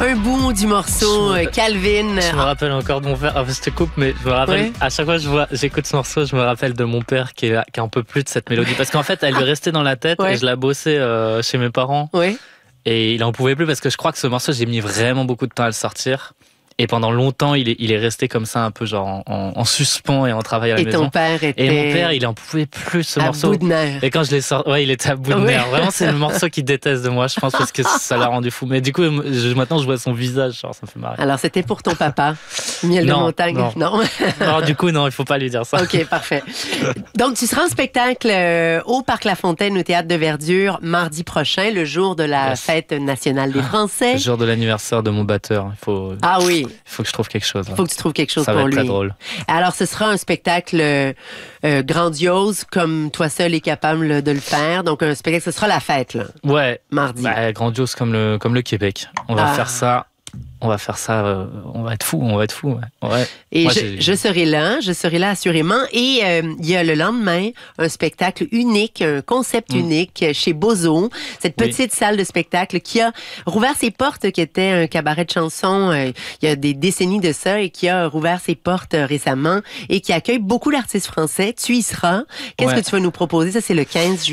un bout du morceau Calvin. Je me rappelle encore de mon père. Enfin, je te coupe, mais je me rappelle. À chaque fois que j'écoute ce morceau, je me rappelle de mon père qui en peut plus de cette mélodie. Parce qu'en fait, elle lui restait dans la tête et je la bossais chez mes parents. Oui. Et il en pouvait plus parce que je crois que ce morceau, j'ai mis vraiment beaucoup de temps à le sortir. Et pendant longtemps, il est resté comme ça, un peu genre en suspens et en travail à la maison. Et ton père était... Et mon père, il en pouvait plus ce morceau. À bout de nerfs. Et quand je l'ai sorti, il était à bout de nerfs. Vraiment, c'est le morceau qu'il déteste de moi, je pense, parce que ça l'a rendu fou. Mais du coup, maintenant, je vois son visage, genre, ça me fait marrer. Alors, c'était pour ton papa, Miel de montagne. Non. Non, du coup, non, il faut pas lui dire ça. OK, parfait. Donc, tu seras en spectacle au Parc La Fontaine, au Théâtre de Verdure, mardi prochain, le jour de la fête nationale des Français. Le jour de l'anniversaire de mon batteur. Ah oui. Il faut que je trouve quelque chose. Il faut que tu trouves quelque chose pour lui. Ça va être très drôle. Alors, ce sera un spectacle grandiose, comme toi seul est capable de le faire. Donc, un spectacle, ce sera la fête, là. Ouais. Mardi. Grandiose comme le Québec. On va faire ça. On va être fou. Ouais. Et je serai là assurément. Et il y a le lendemain un spectacle unique, un concept unique chez Bozo, cette petite salle de spectacle qui a rouvert ses portes, qui était un cabaret de chansons il y a des décennies de ça et qui a rouvert ses portes récemment et qui accueille beaucoup d'artistes français. Tu y seras. Qu'est-ce que tu vas nous proposer? Ça, c'est le 15 juillet.